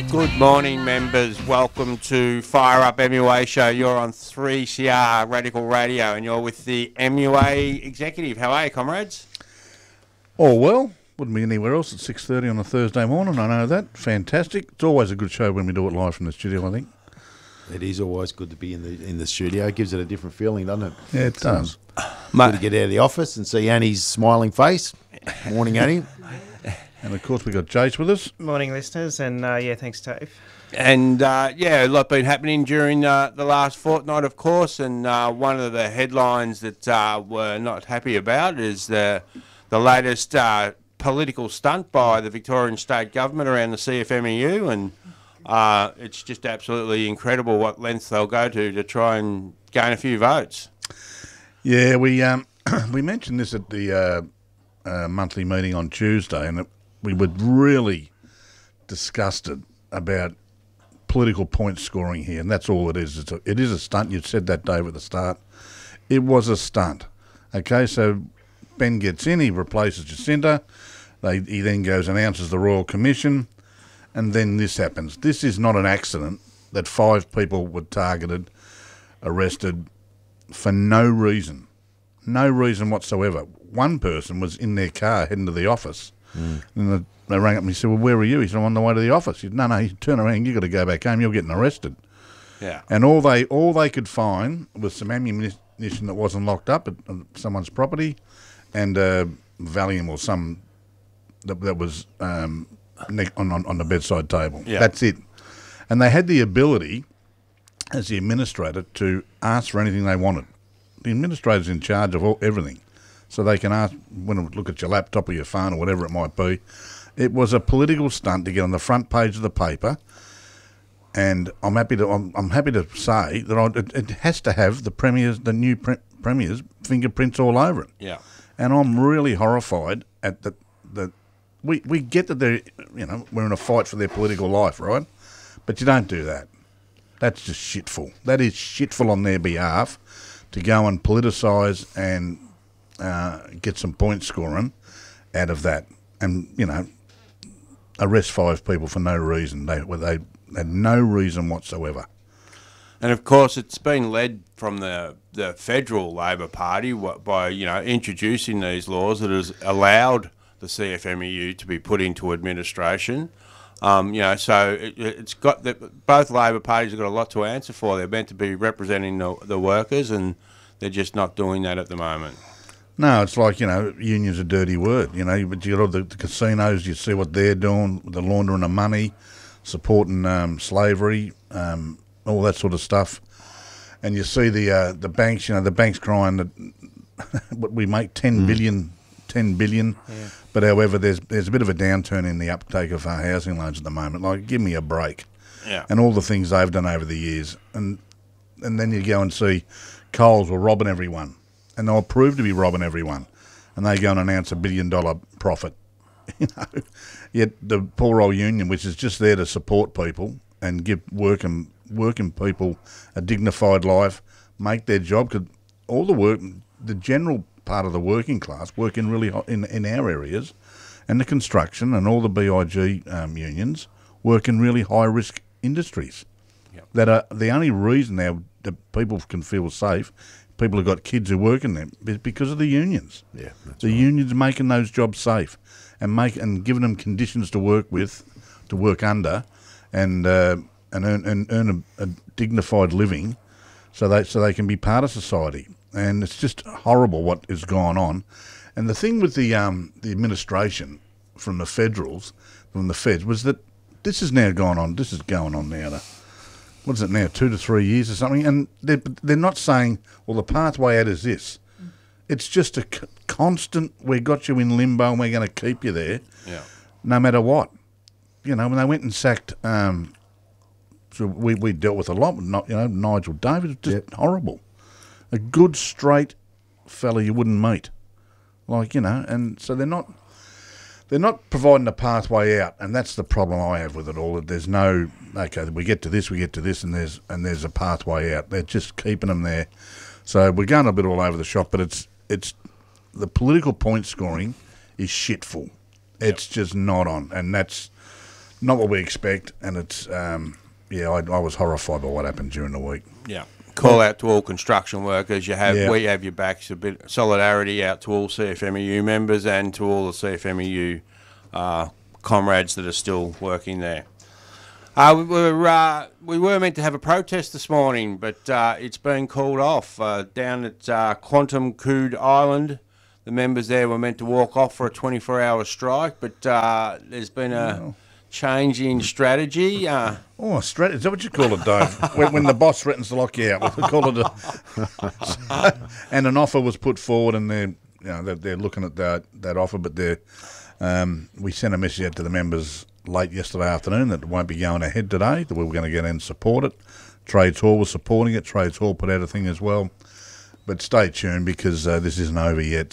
Good morning, members. Welcome to Fire Up MUA Show. You're on 3CR Radical Radio and you're with the MUA executive. How are you, comrades? Oh, well, wouldn't be anywhere else at 6:30 on a Thursday morning, I know that. Fantastic. It's always a good show when we do it live from the studio, I think. It is always good to be in the studio. It gives it a different feeling, doesn't it? Yeah, it does. Good to get out of the office and see Annie's smiling face. Morning, Annie. And, of course, we've got Jace with us. Morning, listeners, and thanks, Dave. And, a lot been happening during the last fortnight, of course, and one of the headlines that we're not happy about is the latest political stunt by the Victorian State Government around the CFMEU, and it's just absolutely incredible what lengths they'll go to try and gain a few votes. Yeah, we we mentioned this at the monthly meeting on Tuesday, and we were really disgusted about political point scoring here, and that's all it is. It is a stunt. You said that, Dave, at the start. It was a stunt. Okay, so Ben gets in, he replaces Jacinta, he then goes and announces the Royal Commission, and then this happens. This is not an accident that 5 people were targeted, arrested, for no reason. No reason whatsoever. One person was in their car heading to the office, and they rang up and he said, well, where are you? He said, I'm on the way to the office. He said, no, you turn around, you've got to go back home, you're getting arrested. Yeah. And all they could find was some ammunition that wasn't locked up at someone's property, and Valium or some that was on the bedside table. Yeah. That's it. And they had the ability, as the administrator, to ask for anything they wanted. The administrator's in charge of everything. So they can ask, when look at your laptop or your phone or whatever it might be. It was a political stunt to get on the front page of the paper, and I'm happy to say that it has to have the new premier's fingerprints all over it. Yeah. And I'm really horrified at that. We get that we're in a fight for their political life, right? But you don't do that. That's just shitful. That is shitful on their behalf to go and politicise and get some point scoring out of that, and arrest 5 people for no reason. They had no reason whatsoever. And of course, it's been led from the federal Labor Party by introducing these laws that has allowed the CFMEU to be put into administration. So it's got both Labor parties have got a lot to answer for. They're meant to be representing the workers, and they're just not doing that at the moment. No, it's like, union's a dirty word, but you got all the casinos, you see what they're doing, the laundering of money, supporting slavery, all that sort of stuff. And you see the banks, the banks crying that what we make 10 billion. Yeah. But however, there's a bit of a downturn in the uptake of our housing loans at the moment. Like, give me a break. Yeah. And all the things they've done over the years. And then you go and see Coles were robbing everyone. And they'll prove to be robbing everyone. And they go and announce $1 billion profit. Yet the poor old union, which is just there to support people and give working people a dignified life, make their job, because all the general part of the working class working really in our areas, and the construction and all the BIG unions work in really high-risk industries. Yep. That are the only reason now that people can feel safe. People have got kids who work in them is because of the unions. Yeah, the unions making those jobs safe and giving them conditions to work with, to work under, and earn a dignified living, so they can be part of society. And it's just horrible what is going on. And the thing with the administration from the feds was that this is now going on. This is going on now. What is it now, 2 to 3 years or something? And they're not saying, well, the pathway out is this. It's just a constant, we got you in limbo and we're going to keep you there, no matter what. When they went and sacked, so we dealt with a lot, Nigel Davis, just horrible. A good, straight fella you wouldn't meet. And so they're not providing a pathway out, and that's the problem I have with it all. That there's no, okay, we get to this, and there's a pathway out. They're just keeping them there. So we're going a bit all over the shop, but it's the political point scoring is shitful. It's just not on, and that's not what we expect, and it's I was horrified by what happened during the week. Yeah. Call out to all construction workers. We have your backs. A bit of solidarity out to all CFMEU members and to all the CFMEU comrades that are still working there. We were meant to have a protest this morning, but it's been called off down at Quantum Cood Island. The members there were meant to walk off for a 24-hour strike, but there's been a change in strategy. Strategy. Is that what you call it, Dave? when the boss threatens to lock you out, we call it and an offer was put forward, and they're looking at that offer, but we sent a message out to the members late yesterday afternoon that it won't be going ahead today, that we were going to get in and support it. Trades Hall was supporting it. Trades Hall put out a thing as well. But stay tuned, because this isn't over yet.